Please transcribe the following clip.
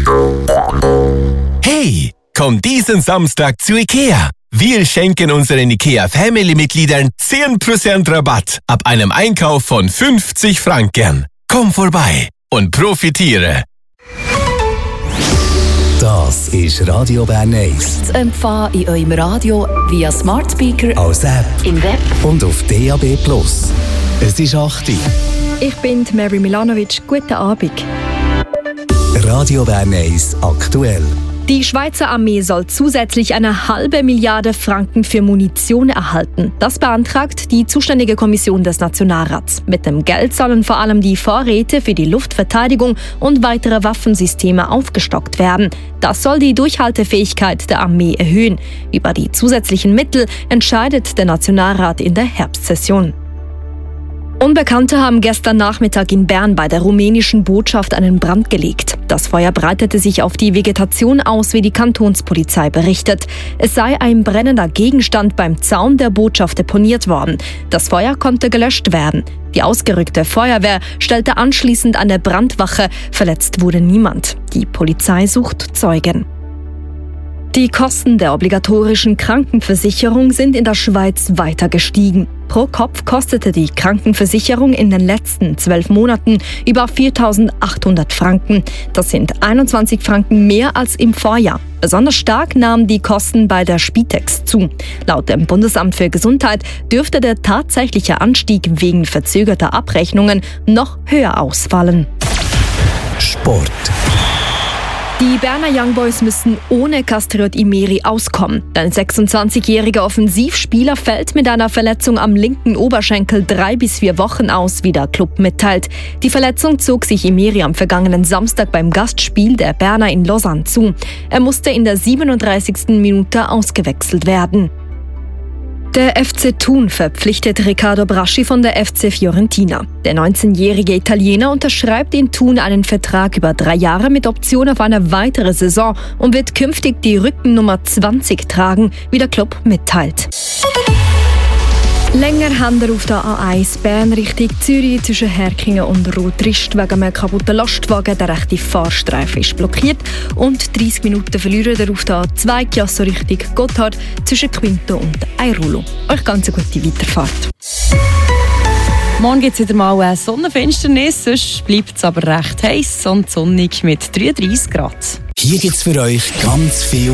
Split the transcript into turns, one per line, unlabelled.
Hey, komm diesen Samstag zu IKEA. Wir schenken unseren IKEA-Family-Mitgliedern 10% Rabatt ab einem Einkauf von 50 Franken. Komm vorbei und profitiere.
Das ist Radio Bern 1.
Zu empfangen in eurem Radio via Smart Speaker,
als App,
im Web
und auf DAB+. Es ist 8 Uhr.
Ich bin Mary Milanovic. Guten Abend.
Radio Bern 1 aktuell.
Die Schweizer Armee soll zusätzlich 1,5 Milliarde Franken für Munition erhalten. Das beantragt die zuständige Kommission des Nationalrats. Mit dem Geld sollen vor allem die Vorräte für die Luftverteidigung und weitere Waffensysteme aufgestockt werden. Das soll die Durchhaltefähigkeit der Armee erhöhen. Über die zusätzlichen Mittel entscheidet der Nationalrat in der Herbstsession. Unbekannte haben gestern Nachmittag in Bern bei der rumänischen Botschaft einen Brand gelegt. Das Feuer breitete sich auf die Vegetation aus, wie die Kantonspolizei berichtet. Es sei ein brennender Gegenstand beim Zaun der Botschaft deponiert worden. Das Feuer konnte gelöscht werden. Die ausgerückte Feuerwehr stellte anschließend an der Brandwache. Verletzt wurde niemand. Die Polizei sucht Zeugen. Die Kosten der obligatorischen Krankenversicherung sind in der Schweiz weiter gestiegen. Pro Kopf kostete die Krankenversicherung in den letzten 12 Monaten über 4.800 Franken. Das sind 21 Franken mehr als im Vorjahr. Besonders stark nahmen die Kosten bei der Spitex zu. Laut dem Bundesamt für Gesundheit dürfte der tatsächliche Anstieg wegen verzögerter Abrechnungen noch höher ausfallen.
Sport.
Die Berner Young Boys müssen ohne Kastriot Imeri auskommen. Der 26-jährige Offensivspieler fällt mit einer Verletzung am linken Oberschenkel 3 bis 4 Wochen aus, wie der Club mitteilt. Die Verletzung zog sich Imeri am vergangenen Samstag beim Gastspiel der Berner in Lausanne zu. Er musste in der 37. Minute ausgewechselt werden. Der FC Thun verpflichtet Riccardo Braschi von der FC Fiorentina. Der 19-jährige Italiener unterschreibt in Thun einen Vertrag über 3 Jahre mit Option auf eine weitere Saison und wird künftig die Rückennummer 20 tragen, wie der Club mitteilt. Länger haben wir auf der A1 Bern Richtung Zürich zwischen Herkingen und Rotrist wegen einem kaputten Lastwagen. Der rechte Fahrstreifen ist blockiert und 30 Minuten verlieren wir auf der A2 Chiasso Richtung Gotthard zwischen Quinto und Airulo. Euch ganz eine gute Weiterfahrt.
Morgen gibt es wieder mal eine Sonnenfinsternis, sonst bleibt es aber recht heiß und sonnig mit 33 Grad.
Hier gibt es für euch ganz viel